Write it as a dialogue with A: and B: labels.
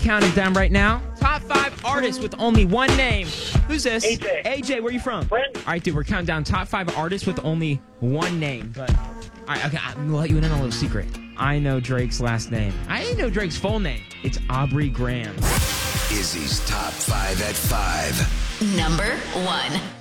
A: counting down right now. Top 5 artists with only one name. Who's this?
B: AJ.
A: AJ, where you from?
B: Brent.
A: All right, dude, we're counting down top 5 artists with only one name. But all right, okay, I'm gonna let you in on a little secret. I know Drake's last name. I didn't know Drake's full name. It's Aubrey Graham.
C: Izzy's top 5 at 5.
D: Number 1.